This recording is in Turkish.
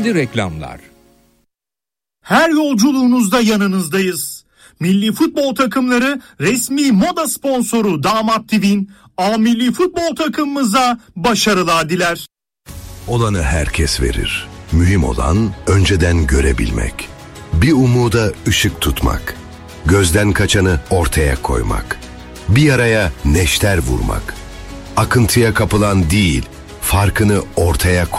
İçerikli reklamlar. Her yolculuğunuzda yanınızdayız. Milli futbol takımları resmi moda sponsoru Damat TV'nin A Milli Futbol takımımıza başarılar diler. Olanı herkes verir. Mühim olan önceden görebilmek. Bir umuda ışık tutmak. Gözden kaçanı ortaya koymak. Bir yaraya neşter vurmak. Akıntıya kapılan değil, farkını ortaya koymak.